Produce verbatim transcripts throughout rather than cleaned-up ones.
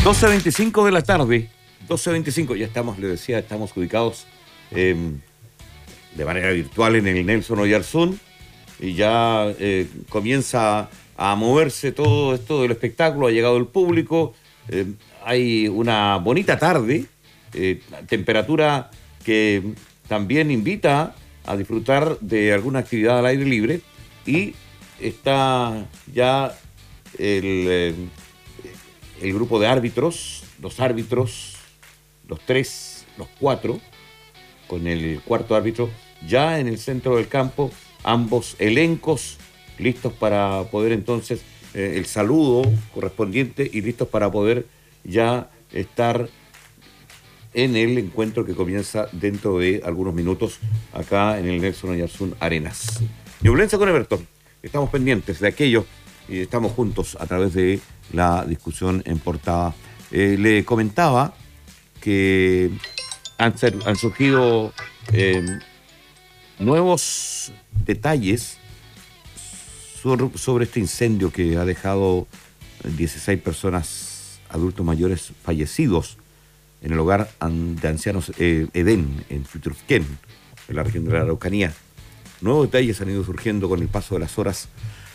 doce veinticinco de la tarde, doce veinticinco, ya estamos, le decía, estamos ubicados eh, de manera virtual en el Nelson Oyarzún y ya eh, comienza a moverse todo esto del espectáculo, ha llegado el público, eh, hay una bonita tarde, eh, temperatura que también invita a disfrutar de alguna actividad al aire libre y está ya el... Eh, el grupo de árbitros, los árbitros, los tres, los cuatro, con el cuarto árbitro, ya en el centro del campo, ambos elencos listos para poder entonces eh, el saludo correspondiente y listos para poder ya estar en el encuentro que comienza dentro de algunos minutos acá en el Nelson Oyarzún Arenas. Ñublense con Everton, estamos pendientes de aquello y estamos juntos a través de la discusión en portada. Eh, le comentaba que han, ser, han surgido eh, nuevos detalles sobre, sobre este incendio que ha dejado dieciséis personas, adultos mayores, fallecidos en el hogar de ancianos eh, Edén, en Pitrufquén, en la región de la Araucanía. Nuevos detalles han ido surgiendo con el paso de las horas.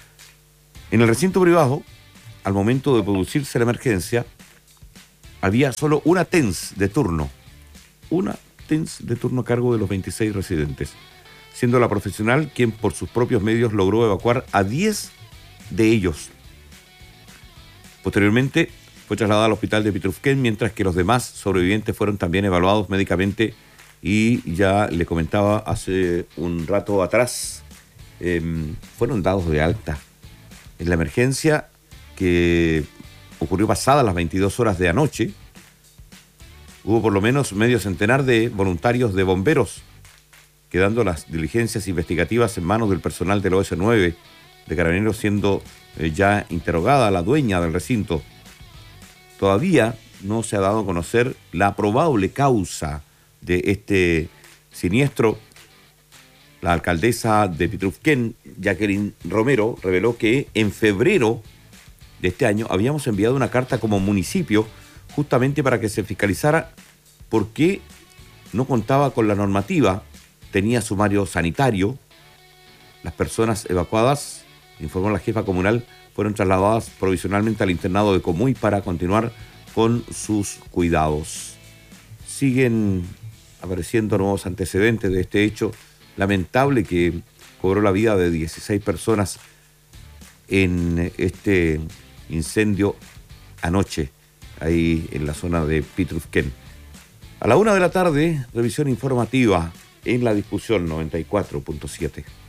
En el recinto privado, al momento de producirse la emergencia, había solo una T E N S de turno, una T E N S de turno a cargo de los veintiséis residentes, siendo la profesional quien por sus propios medios logró evacuar a diez de ellos. Posteriormente fue trasladada al hospital de Pitrufquén, mientras que los demás sobrevivientes fueron también evaluados médicamente y ya le comentaba hace un rato atrás, eh, fueron dados de alta. En la emergencia que ocurrió pasadas las veintidós horas de anoche, hubo por lo menos medio centenar de voluntarios de bomberos, quedando las diligencias investigativas en manos del personal del O S nueve de Carabineros, siendo eh, ya interrogada la dueña del recinto. Todavía no se ha dado a conocer la probable causa de este siniestro. La alcaldesa de Pitrufquén, Jacqueline Romero, reveló que en febrero de este año habíamos enviado una carta como municipio justamente para que se fiscalizara por qué no contaba con la normativa, tenía sumario sanitario. Las personas evacuadas, informó la jefa comunal, fueron trasladadas provisionalmente al internado de Comuy para continuar con sus cuidados. Siguen apareciendo nuevos antecedentes de este hecho lamentable que cobró la vida de dieciséis personas en este incendio anoche, ahí en la zona de Pitrufquén. A la una de la tarde, revisión informativa en la discusión noventa y cuatro punto siete.